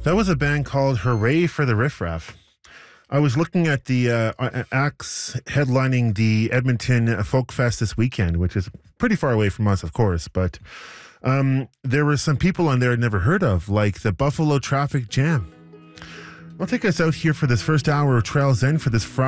That was a band called Hooray for the Riff Raff. I was looking at the acts headlining the Edmonton Folk Fest this weekend, which is pretty far away from us, of course, but there were some people on there I'd never heard of, like the Buffalo Traffic Jam. I'll take us out here for this first hour of Trails End for this Friday.